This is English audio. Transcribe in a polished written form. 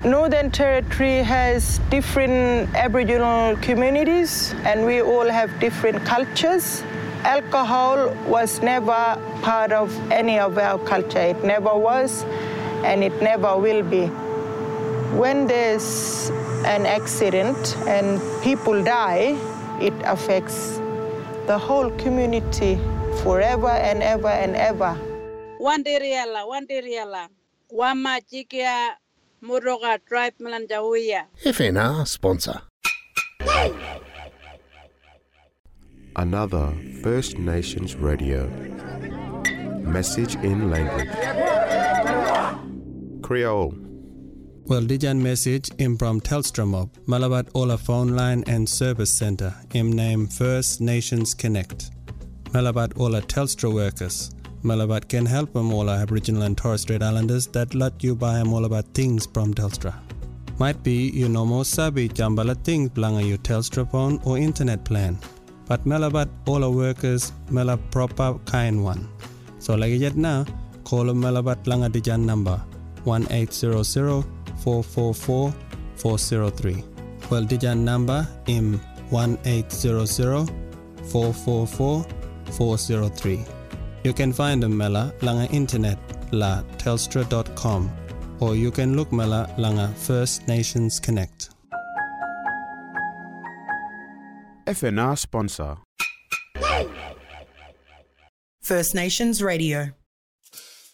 Northern Territory has different Aboriginal communities and we all have different cultures. Alcohol was never part of any of our culture. It never was and it never will be. When there's an accident and people die, it affects the whole community forever and ever and ever. Wandiriala. Wamajikia Muroga Tribe Melanjawia. FNR sponsor. Another First Nations radio. Message in language. Creole. Well, dijan message im from Telstra Mob, Malabat Ola phone line and service center, im name First Nations Connect. Malabat Ola Telstra workers. Malabat can help them all Aboriginal and Torres Strait Islanders that let you buy them all about things from Telstra. Might be you no more sabi jambala things belanga your Telstra phone or internet plan. But Malabat all workers mela proper kind one. So like yet now, call a Malabat langa dijan number 1-800-444-403. Well dijan number im 1-800-444-403. You can find them Mela langa internet la telstra.com or you can look Mela langa First Nations Connect. FNR sponsor. First Nations Radio.